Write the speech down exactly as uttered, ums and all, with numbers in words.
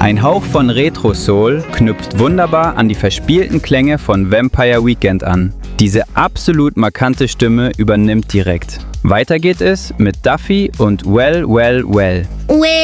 Ein Hauch von Retro-Soul knüpft wunderbar an die verspielten Klänge von Vampire Weekend an. Diese absolut markante Stimme übernimmt direkt. Weiter geht es mit Duffy und Well, Well, Well. Well.